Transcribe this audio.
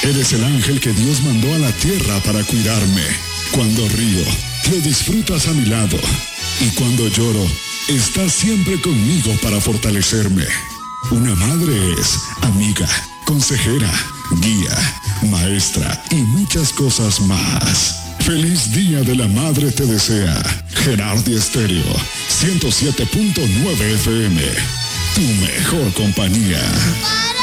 Eres el ángel que Dios mandó a la tierra para cuidarme. Cuando río, lo disfrutas a mi lado. Y cuando lloro, estás siempre conmigo para fortalecerme. Una madre es amiga, consejera, guía, maestra y muchas cosas más. Feliz Día de la Madre te desea Gerardi Estéreo 107.9 FM. Tu mejor compañía.